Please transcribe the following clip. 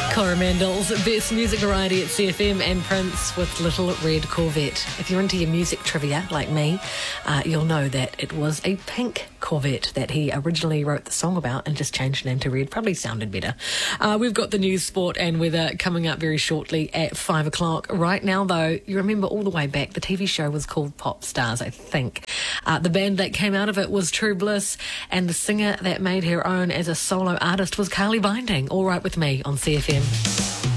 Coromandel's Best Music Variety at CFM, and Prince with Little Red Corvette. If you're into your music trivia like me, you'll know that it was a pink Corvette that he originally wrote the song about and just changed the name to red. Probably sounded better. We've got the news, sport and weather coming up very shortly at 5 o'clock. Right now, though, you remember all the way back, the TV show was called Pop Stars, I think. The band that came out of it was True Bliss, and the singer that made her own as a solo artist was Carly Binding. All Right With Me on CFM.